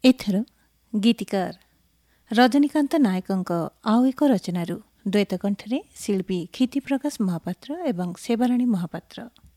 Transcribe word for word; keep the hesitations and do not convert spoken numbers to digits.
ଏଥର ଗୀତିକାର ରଜନୀକାନ୍ତ ନାୟକଙ୍କ ଆଉ ଏକ ରଚନାରୁ ଦ୍ୱୈତ କଣ୍ଠରେ ଶିଳ୍ପୀ କ୍ଷିତି ପ୍ରକାଶ ମହାପାତ୍ର ଏବଂ ସେବାରାଣୀ ମହାପାତ୍ର।